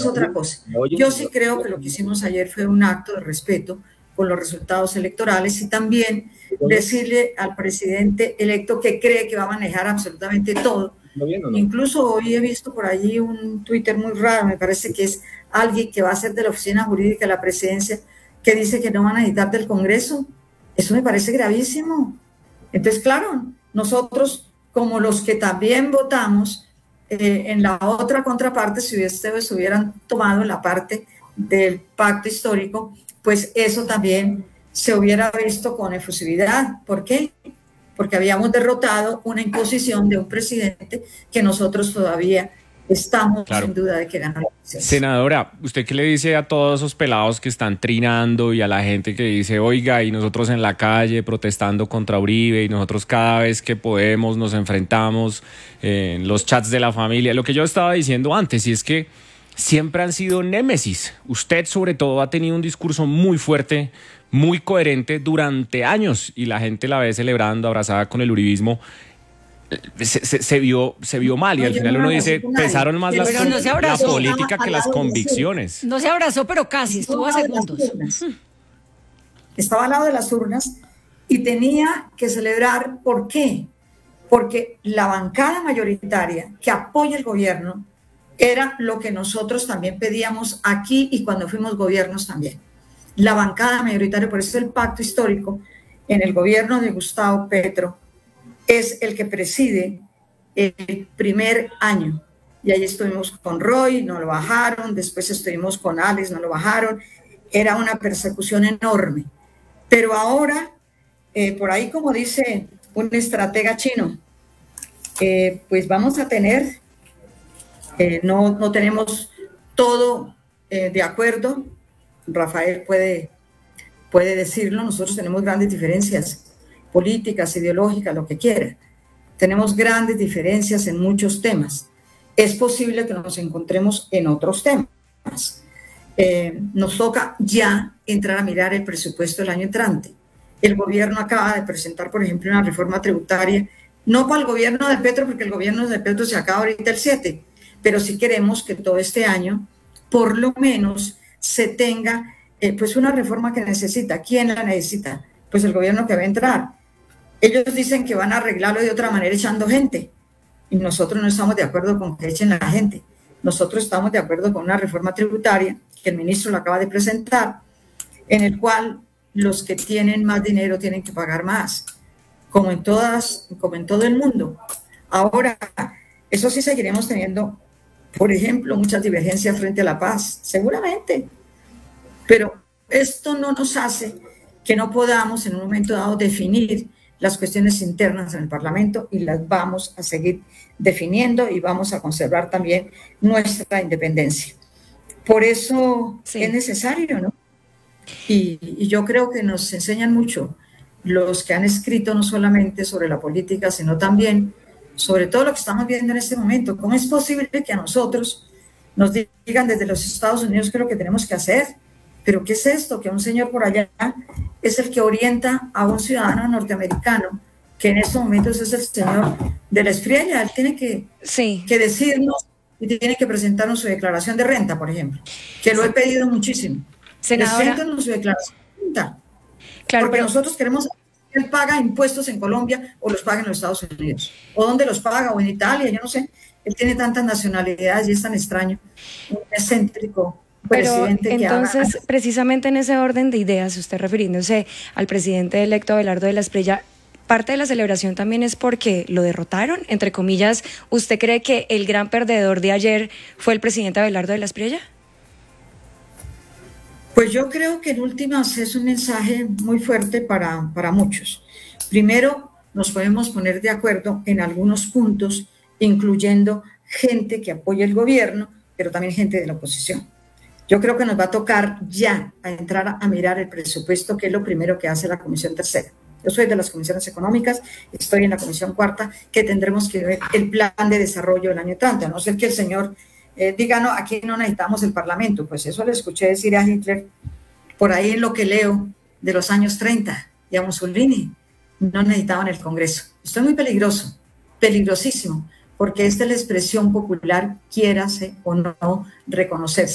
otra cosa. Yo sí creo que lo que hicimos ayer fue un acto de respeto con los resultados electorales y también decirle al presidente electo que cree que va a manejar absolutamente todo. Incluso hoy he visto por allí un Twitter muy raro, me parece que es alguien que va a ser de la oficina jurídica de la presidencia, que dice que no van a necesitar del Congreso. Eso me parece gravísimo. Entonces, claro, nosotros, como los que también votamos en la otra contraparte, si ustedes hubieran tomado la parte del pacto histórico, pues eso también se hubiera visto con efusividad. ¿Por qué? Porque habíamos derrotado una imposición de un presidente que nosotros todavía estamos sin duda de que ganó la elección. Senadora, ¿usted qué le dice a todos esos pelados que están trinando y a la gente que dice, oiga, y nosotros en la calle protestando contra Uribe y nosotros cada vez que podemos nos enfrentamos en los chats de la familia? Lo que yo estaba diciendo antes, y es que siempre han sido némesis. Usted sobre todo ha tenido un discurso muy fuerte, muy coherente durante años y la gente la ve celebrando, abrazada con el uribismo. Se vio mal y al final uno dice, pesaron más la política que las convicciones. No se abrazó, pero casi, estuvo a segundos. Estaba al lado de las urnas y tenía que celebrar. ¿Por qué? Porque la bancada mayoritaria que apoya el gobierno era lo que nosotros también pedíamos aquí y cuando fuimos gobiernos también. La bancada mayoritaria, por eso el pacto histórico en el gobierno de Gustavo Petro es el que preside el primer año. Y ahí estuvimos con Roy, no lo bajaron, después estuvimos con Alex, no lo bajaron. Era una persecución enorme. Pero ahora, por ahí como dice un estratega chino, pues vamos a tener, no tenemos todo de acuerdo. Rafael puede decirlo, nosotros tenemos grandes diferencias políticas, ideológicas, lo que quiera. Tenemos grandes diferencias en muchos temas. Es posible que nos encontremos en otros temas. Nos toca ya entrar a mirar el presupuesto del año entrante. El gobierno acaba de presentar, por ejemplo, una reforma tributaria, no para el gobierno de Petro, porque el gobierno de Petro se acaba ahorita el 7, pero sí queremos que todo este año, por lo menos, se tenga pues una reforma que necesita. ¿Quién la necesita? Pues el gobierno que va a entrar. Ellos dicen que van a arreglarlo de otra manera echando gente y nosotros no estamos de acuerdo con que echen la gente. Nosotros estamos de acuerdo con una reforma tributaria que el ministro lo acaba de presentar, en el cual los que tienen más dinero tienen que pagar más, como en todo el mundo. Ahora, eso sí seguiremos teniendo, por ejemplo, muchas divergencias frente a la paz, seguramente, pero esto no nos hace que no podamos en un momento dado definir las cuestiones internas en el Parlamento y las vamos a seguir definiendo y vamos a conservar también nuestra independencia. Por eso es necesario, ¿no? Y yo creo que nos enseñan mucho los que han escrito no solamente sobre la política, sino también sobre todo lo que estamos viendo en este momento. ¿Cómo es posible que a nosotros nos digan desde los Estados Unidos qué es lo que tenemos que hacer? ¿Pero qué es esto? Que un señor por allá es el que orienta a un ciudadano norteamericano, que en estos momentos es el señor de la Espriella. Él tiene que decirnos y tiene que presentarnos su declaración de renta, por ejemplo, que lo he pedido muchísimo. Preséntenos su declaración de renta. Claro, porque nosotros queremos que él paga impuestos en Colombia o los paga en los Estados Unidos, o dónde los paga, o en Italia, yo no sé. Él tiene tantas nacionalidades y es tan extraño, un excéntrico. Pero entonces, precisamente en ese orden de ideas, usted refiriéndose al presidente electo Abelardo de la Espriella, parte de la celebración también es porque lo derrotaron, entre comillas. ¿Usted cree que el gran perdedor de ayer fue el presidente Abelardo de la Espriella? Pues yo creo que en últimas es un mensaje muy fuerte para muchos. Primero, nos podemos poner de acuerdo en algunos puntos, incluyendo gente que apoya el gobierno, pero también gente de la oposición. Yo creo que nos va a tocar ya a entrar a mirar el presupuesto, que es lo primero que hace la Comisión Tercera. Yo soy de las comisiones económicas, estoy en la Comisión Cuarta, que tendremos que ver el plan de desarrollo del año entrante, a no ser que el señor diga, no, aquí no necesitamos el Parlamento. Pues eso le escuché decir a Hitler, por ahí en lo que leo, de los años 30, y a Mussolini, no necesitaban el Congreso. Esto es muy peligroso, peligrosísimo, porque esta es la expresión popular, quiérase o no reconocerse.